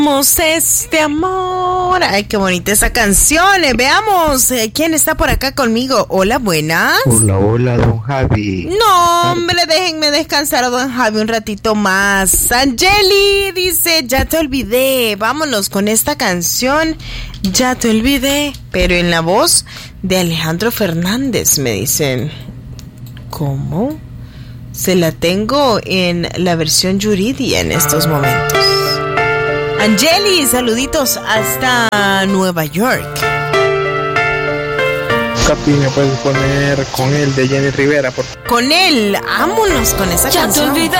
Este amor. Ay, qué bonita esa canción. Veamos quién está por acá conmigo. Hola, buenas. Hola, don Javi. No, hombre, déjenme descansar a don Javi un ratito más. Angeli dice, ya te olvidé. Vámonos con esta canción. Ya te olvidé. Pero en la voz de Alejandro Fernández, me dicen. ¿Cómo? Se la tengo en la versión Yuridia en estos momentos. Angeli, saluditos hasta Nueva York. Capi, ¿me puedes poner Con él de Jenny Rivera, por favor? Con él, vámonos con esa canción. Ya te olvidé.